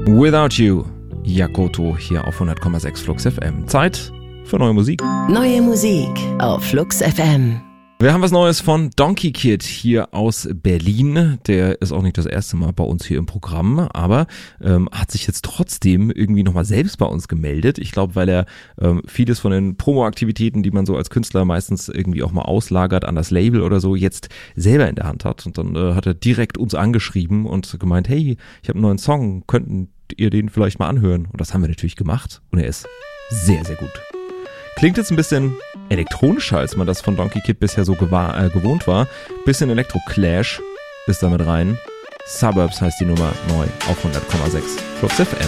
Without You, Yamato hier auf 100,6 Flux FM. Zeit für neue Musik. Neue Musik auf Flux FM. Wir haben was Neues von Donkey Kid hier aus Berlin. Der ist auch nicht das erste Mal bei uns hier im Programm, aber hat sich jetzt trotzdem irgendwie nochmal selbst bei uns gemeldet. Ich glaube, weil er vieles von den Promo-Aktivitäten, die man so als Künstler meistens irgendwie auch mal auslagert an das Label oder so, jetzt selber in der Hand hat. Und dann hat er direkt uns angeschrieben und gemeint, hey, ich habe einen neuen Song, könnten ihr den vielleicht mal anhören? Und das haben wir natürlich gemacht und er ist sehr, sehr gut. Klingt jetzt ein bisschen elektronischer, als man das von Donkey Kid bisher so gewohnt war. Bisschen Elektro-Clash ist da mit rein. Suburbs heißt die Nummer neu auf 100,6 Flux FM.